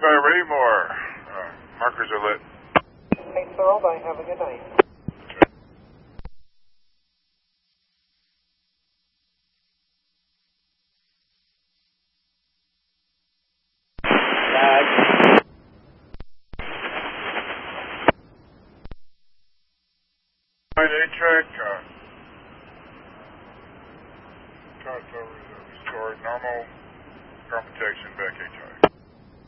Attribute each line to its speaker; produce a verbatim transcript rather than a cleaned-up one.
Speaker 1: by Raymore. Uh, markers are lit.
Speaker 2: Thanks, Earl. Bye. Have a good night.
Speaker 1: A-track, uh, restored normal ground protection back A-track.